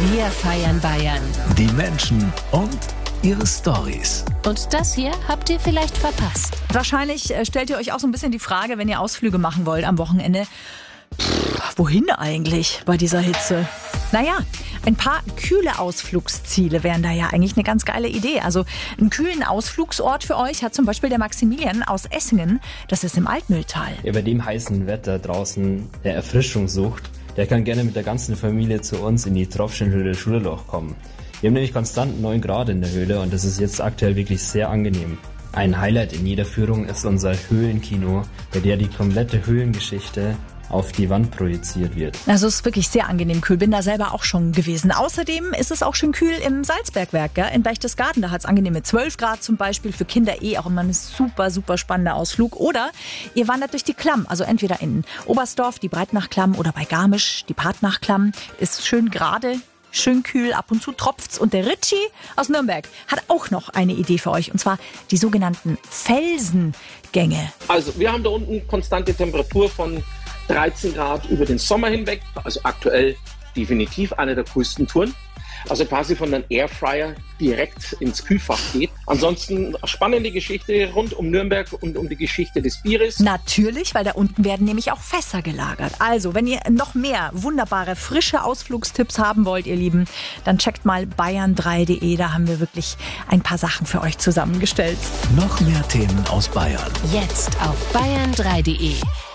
Wir feiern Bayern. Die Menschen und ihre Stories. Und das hier habt ihr vielleicht verpasst. Wahrscheinlich stellt ihr euch auch so ein bisschen die Frage, wenn ihr Ausflüge machen wollt am Wochenende, wohin eigentlich bei dieser Hitze? Naja, ein paar kühle Ausflugsziele wären da ja eigentlich eine ganz geile Idee. Also einen kühlen Ausflugsort für euch hat zum Beispiel der Maximilian aus Essingen. Das ist im Altmühltal. Ja, bei dem heißen Wetter draußen, der Erfrischung sucht, der kann gerne mit der ganzen Familie zu uns in die Tropfsteinhöhle Schullerloch kommen. Wir haben nämlich konstant 9 Grad in der Höhle und das ist jetzt aktuell wirklich sehr angenehm. Ein Highlight in jeder Führung ist unser Höhlenkino, bei der die komplette Höhlengeschichte auf die Wand projiziert wird. Also es ist wirklich sehr angenehm kühl. Bin da selber auch schon gewesen. Außerdem ist es auch schön kühl im Salzbergwerk, gell? In Berchtesgaden. Da hat es angenehme 12 Grad zum Beispiel. Für Kinder auch immer ein super, super spannender Ausflug. Oder ihr wandert durch die Klamm. Also entweder in Oberstdorf, die Breitnachklamm, oder bei Garmisch, die Partnachklamm. Ist schön gerade, schön kühl, ab und zu tropft's. Und der Ritchie aus Nürnberg hat auch noch eine Idee für euch. Und zwar die sogenannten Felsengänge. Also wir haben da unten konstante Temperatur von 13 Grad über den Sommer hinweg, also aktuell definitiv eine der coolsten Touren. Also quasi von einem Airfryer direkt ins Kühlfach geht. Ansonsten spannende Geschichte rund um Nürnberg und um die Geschichte des Bieres. Natürlich, weil da unten werden nämlich auch Fässer gelagert. Also, wenn ihr noch mehr wunderbare, frische Ausflugstipps haben wollt, ihr Lieben, dann checkt mal bayern3.de. Da haben wir wirklich ein paar Sachen für euch zusammengestellt. Noch mehr Themen aus Bayern. Jetzt auf bayern3.de.